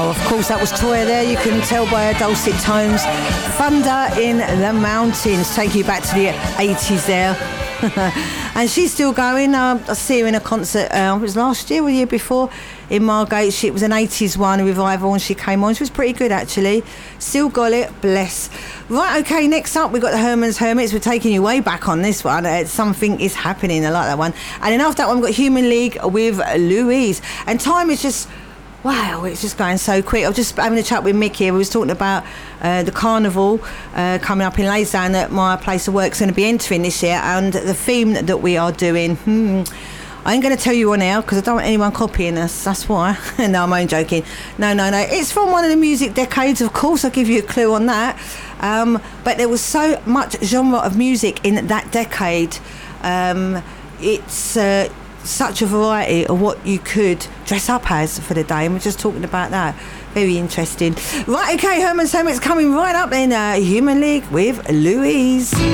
Of course, that was Toya there. You can tell by her dulcet tones. Thunder in the Mountains. Take you back to the 80s there. And she's still going. I see her in a concert, it was last year or the year before, in Margate. It was an 80s one, a revival, and she came on. She was pretty good, actually. Still got it, bless. Right, okay, next up, we've got the Herman's Hermits. We're taking you way back on this one. Something is happening. I like that one. And then after that one, we've got Human League with Louise. And time is just... wow, it's just going so quick. I was just having a chat with Mick here. We was talking about the carnival coming up in Lansdowne that my place of work is going to be entering this year, and the theme that we are doing. I ain't going to tell you on air because I don't want anyone copying us. That's why. No, I'm only joking. No. It's from one of the music decades, of course. I'll give you a clue on that. But there was so much genre of music in that decade. It's... such a variety of what you could dress up as for the day, and we're just talking about that. Very interesting. Right, okay, Herman's Hermits coming right up in Human League with Louise.